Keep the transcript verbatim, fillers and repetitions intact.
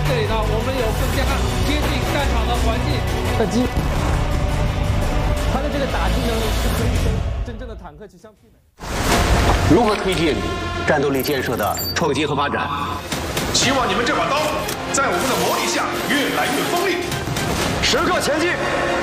这里呢，我们有更加接近战场的环境。战机，它的这个打击能力是可以跟真正的坦克去相媲美。 如何推进战斗力建设的创新和发展？ 希望你们这把刀在我们的磨砺下越来越锋利。 时刻前进。